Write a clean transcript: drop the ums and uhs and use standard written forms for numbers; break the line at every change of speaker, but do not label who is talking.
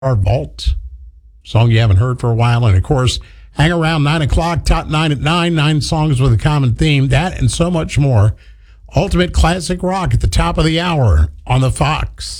Our Vault, song you haven't heard for a while. And of course, hang around 9 o'clock, top 9 at 9 songs with a common theme, that and so much more. Ultimate classic rock at the top of the hour on the Fox.